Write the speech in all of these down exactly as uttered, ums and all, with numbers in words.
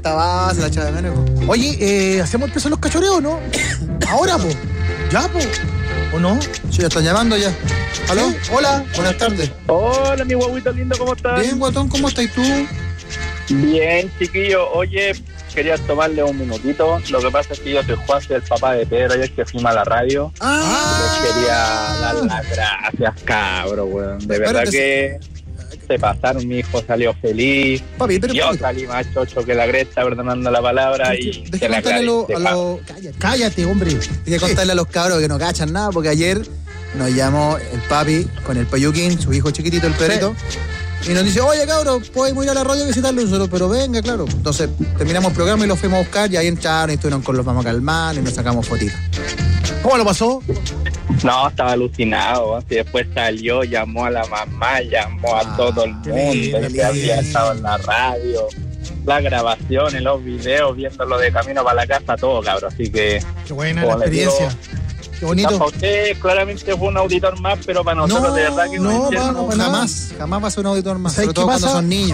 Esta base, la echaba de menos. Oye, eh, ¿hacemos el peso de los cachoreos, no? Ahora, po. Ya, po. ¿O no? Sí, ya están llamando ya. ¿Aló? ¿Sí? Hola. Buenas tardes. Hola, mi guaguito lindo, ¿cómo estás? Bien, guatón, ¿cómo estás tú? Bien, chiquillo. Oye, quería tomarle un minutito. Lo que pasa es que yo soy Juan, soy el papá de Pedro, ayer que fuimos a la radio. Ah. Les quería dar las gracias, cabro, weón. De Pero verdad te- que se pasaron, mi hijo salió feliz. Papi, pero Yo papi, salí más chocho que la cresta, perdonando la palabra, y Deje se la contarle a lo- a agradezco. lo- Cállate, cállate, hombre. Hay que contarle a los cabros que no cachan nada, porque ayer nos llamó el papi con el Payuquín, su hijo chiquitito, el perrito, y nos dice, oye cabros, podemos ir a la radio a visitarlo, solo, pero venga, claro. Entonces terminamos el programa y los fuimos a buscar, y ahí entraron y estuvieron con los vamos a calmar y nos sacamos fotitos. ¿Cómo lo pasó? No, estaba alucinado. ¿eh? Y después salió, llamó a la mamá, llamó a Ah, todo el qué mundo, lindo, que lindo. había estado en la radio, las grabaciones, los videos, viéndolo de camino para la casa, todo, cabrón. Así que, Qué buena Como la les digo, experiencia. Qué para bonito. usted claramente fue un auditor más, pero para nosotros No, de verdad que no, hicieron pa, no, un- pa, nada. jamás, jamás va a ser un auditor más, ¿Sabes sobre qué todo cuando pasa? son niños.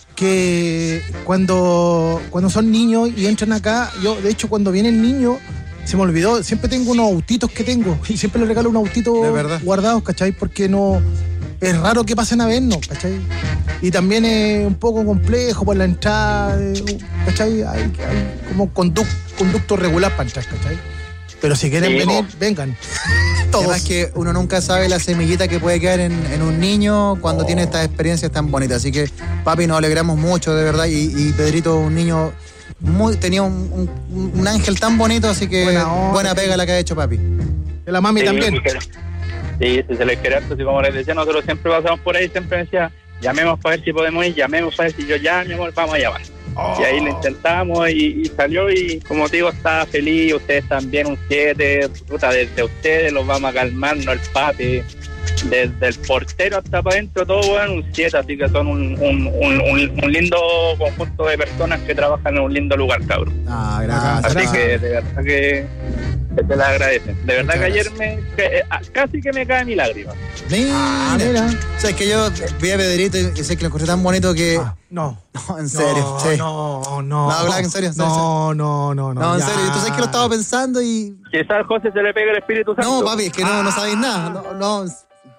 Que cuando, cuando son niños y entran acá, yo de hecho cuando viene el niño, se me olvidó, siempre tengo unos autitos que tengo y siempre les regalo un autito De verdad. guardados, ¿cachai? Porque no, es raro que pasen a vernos, ¿cachai? Y también es un poco complejo por la entrada, eh, ¿cachai? Hay, hay como conduc- conducto regular para entrar, ¿cachai? Pero si quieren Sí, venir, vos. vengan. Además Todos. que uno nunca sabe la semillita que puede quedar en, en un niño cuando tiene estas experiencias tan bonitas. Así que, papi, nos alegramos mucho, de verdad. Y, y Pedrito, un niño, muy, tenía un, un- un ángel tan bonito, así que Buena onda. buena pega la que ha hecho, papi. De la mami Sí, también. porque- Sí, si se les quería, así como les decía, nosotros siempre pasamos por ahí, siempre me decía, llamemos para ver si podemos ir, llamemos para ver si yo ya, mi amor, vamos a llamar. Y ahí lo intentamos y, y salió y como te digo, estaba feliz, ustedes también un siete, puta, desde ustedes los vamos a calmar, no el papi, desde el portero hasta para adentro, todo bueno, un siete, así que son un, un, un, un, un lindo conjunto de personas que trabajan en un lindo lugar, cabrón. Ah, gracias. Así gracias. que de verdad que, que te la agradecen. De verdad Muchas que ayer me, que, eh, casi que me caen mis lágrimas. Mira, Ah, mira. O sea, es que yo vi a Pedrito y sé que lo encontré tan bonito que... Ah, no. No, en serio, No, sí. no, no. No, Black, en serio, en serio, No, no, no, no. No, en ya. serio, tú sabes que lo estaba pensando y... Quizás José se le pegue el Espíritu Santo. No, papi, es que no, no sabéis nada. No, no.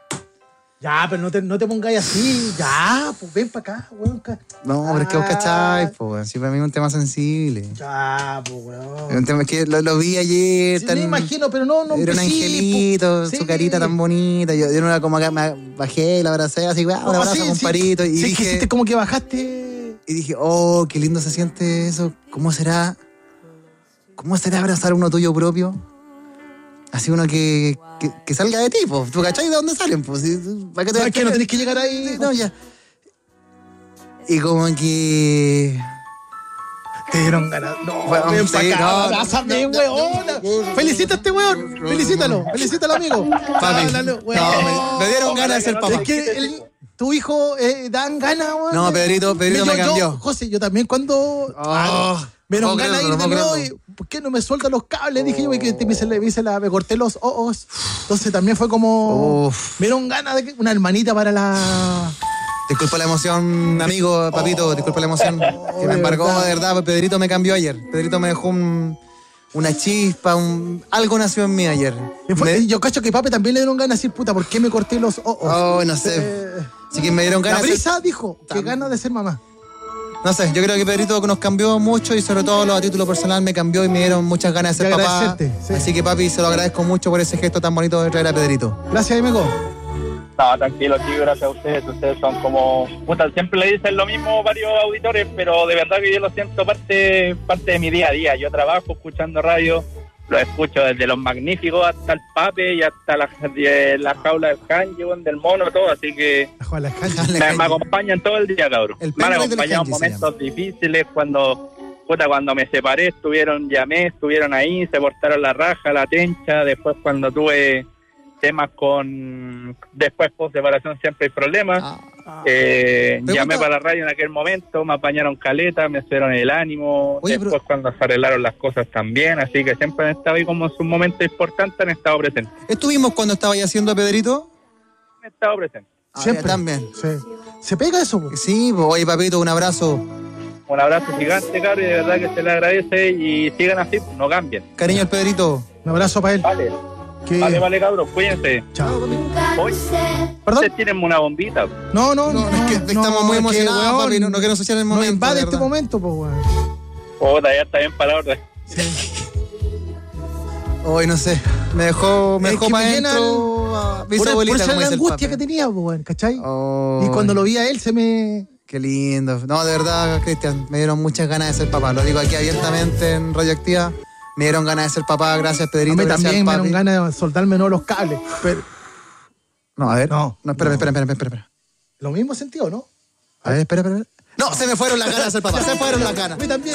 Ya, pero no te, no te pongáis así. Ya, pues ven para acá, weón. ca- No, pero es que vos cacháis, pues, weón. Sí, para mí es un tema sensible. Ya, pues, Es weón. un tema que lo, lo vi ayer, Sí, tan... me imagino, pero no, no Era un empecé, angelito, po. su Sí. carita tan bonita. Yo, yo no era como acá, me bajé, la abracé, así, wow, un No, abrazo, sí, comparito. sí. Y Sí, que dije, hiciste como que bajaste. y dije, oh, qué lindo se siente eso. ¿Cómo será? ¿Cómo será abrazar uno tuyo propio? Así uno que, que, que salga de ti, pues. ¿Tú cachai de dónde salen? Pues, ¿para qué te No, es que no tenés que llegar ahí. Sí, no, ya. Y como que... Te dieron ganas. No, Bueno, ven sí, para acá, no, abrázame, no, no, weón. Felicita a este weón. Felicítalo, felicítalo, amigo. Papi, Háblale, weón. no, me, me dieron ganas de ser papá. Es que el- tu hijo eh, dan ganas, weón. No, Pedrito, Pedrito Yo- me yo, cambió. José, yo también cuando Oh, me dieron no ganas de creo, ir de no nuevo creo. y ¿por qué no me sueltan los cables? Dije yo que te- me, hice la- me, hice la- me corté los ojos. Entonces también fue como Uf. me dieron ganas de que una hermanita para la Disculpa la emoción, amigo, papito, disculpa la emoción que me de embargó, verdad. de verdad. Pedrito me cambió ayer. Pedrito me dejó un, una chispa, un, algo nació en mí ayer. Y fue- Me- y yo cacho que papi también le dieron ganas de decir, puta, ¿por qué me corté los ojos? Oh, no sé. Eh, Así que me dieron la ganas de ser- brisa dijo que ganas de ser mamá. No sé, yo creo que Pedrito nos cambió mucho y sobre todo a título personal me cambió y me dieron muchas ganas de De ser papá. agradecerte, sí. Así que papi, se lo agradezco mucho por ese gesto tan bonito de traer a Pedrito. Gracias, amigo. No, tranquilo, tío, gracias a ustedes. Ustedes son como... Puta, siempre le dicen lo mismo varios auditores, pero de verdad que yo lo siento parte, parte de mi día a día. Yo trabajo escuchando radio, lo escucho desde los magníficos hasta el pape y hasta la, de la jaula del Kanji, del mono, todo. Así que Juan las cajas. Dale, me, Kanji. me acompañan todo el día, cabrón. El Me han pendrive del acompañado Kanji se momentos difíciles cuando... Puta, cuando me separé, estuvieron, llamé, estuvieron ahí, se portaron la raja, la tencha. Después cuando tuve temas con... Después, post separación, siempre hay problemas. Ah, Eh, Pregunta- llamé para la radio en aquel momento, me apañaron caleta, me subieron el ánimo. Oye, Después cuando se arreglaron las cosas también. Así que siempre han estado ahí como en sus momentos importantes, han estado presentes. ¿Estuvimos cuando estaba ahí haciendo a Pedrito? Han estado presentes. Ah, Siempre. ya, también. Sí. ¿Se pega eso? po? Sí, pues oye papito, un abrazo. un abrazo gigante, cabrón, y de verdad que se le agradece y sigan así, no cambien. Cariño al Pedrito. Un abrazo para él. Vale, Que- vale, vale, cabrón, cuídense. Chao. Oye, ¿Perdón? ustedes tienen una bombita. No, no, No, no. es que no, estamos muy es que, emocionados, weón, papi. No, no quiero ensuciar el Nos momento. invade de este verdad. momento, pues, weón. Puta, ya está bien para la orden. Hoy no sé. Me dejó, me Es dejó que para me llena adentro. a- me hizo Por, por bolita, esa como era la dice el angustia papi. que tenía, pues, weón, ¿cachai? Oh, Y cuando lo vi a él se me... Qué lindo. No, de verdad, Cristian, me dieron muchas ganas de ser papá. Lo digo aquí abiertamente en Radioactiva. Me dieron ganas de ser papá. Gracias, A Pedrito. mí gracias también al me papi. dieron ganas de soltarme no los cables. Pero, No, a ver. No, No, espera, no. espera, espera, espera, espera. lo mismo sentido, ¿no? A ver, espera, espera. No, se me fueron las ganas de ser papá. Se fueron las ganas. A mí también.